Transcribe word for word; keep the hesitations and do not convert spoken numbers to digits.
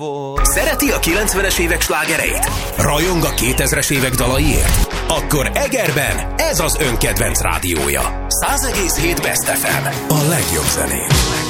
Szereti a kilencvenes évek slágereit? Rajong a kétezres évek dalaiért? Akkor Egerben ez az ön kedvenc rádiója. száz egész hét Best ef em. A legjobb zenét.